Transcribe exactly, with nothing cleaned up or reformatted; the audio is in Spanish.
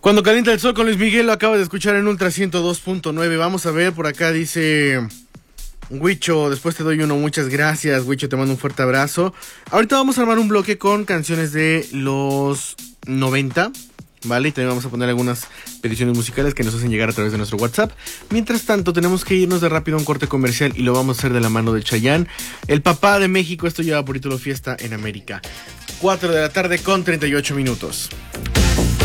Cuando calienta el sol con Luis Miguel, lo acaba de escuchar en Ultra ciento dos punto nueve. Vamos a ver, por acá dice Huicho, después te doy uno, muchas gracias. Huicho, te mando un fuerte abrazo. Ahorita vamos a armar un bloque con canciones de los noventa, ¿vale? Y también vamos a poner algunas peticiones musicales que nos hacen llegar a través de nuestro WhatsApp. Mientras tanto, tenemos que irnos de rápido a un corte comercial y lo vamos a hacer de la mano de Chayanne, el papá de México. Esto lleva por título Fiesta en América. cuatro de la tarde con treinta y ocho minutos.